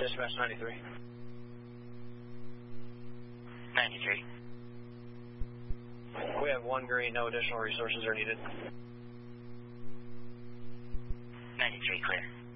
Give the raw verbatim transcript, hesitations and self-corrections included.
Dispatch ninety-three. ninety-three. We have one green, no additional resources are needed. ninety-three, clear.